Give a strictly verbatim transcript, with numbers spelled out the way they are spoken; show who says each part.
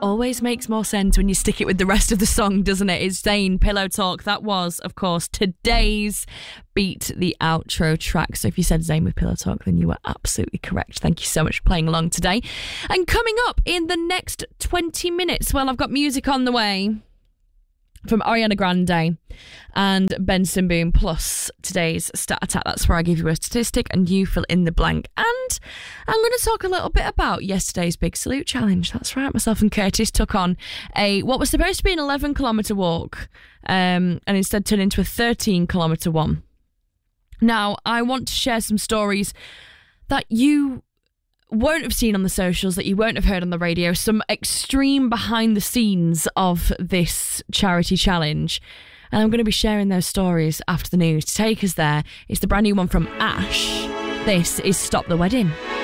Speaker 1: always makes more sense when you stick it with the rest of the song, doesn't it? It's Zayn, Pillow Talk. That was, of course, today's Beat the Outro track. So if you said Zayn with Pillow Talk, then you were absolutely correct. Thank you so much for playing along today. And coming up in the next twenty minutes, well, I've got music on the way from Ariana Grande and Benson Boone, plus today's Stat Attack. That's where I give you a statistic and you fill in the blank. And I'm going to talk a little bit about yesterday's Big Salute Challenge. That's right, myself and Curtis took on a what was supposed to be an eleven kilometre walk um, and instead turned into a thirteen kilometre one. Now, I want to share some stories that you won't have seen on the socials, that you won't have heard on the radio, some extreme behind the scenes of this charity challenge. And I'm going to be sharing those stories after the news. To take us there is the brand new one from Ash. This is Stop the Wedding.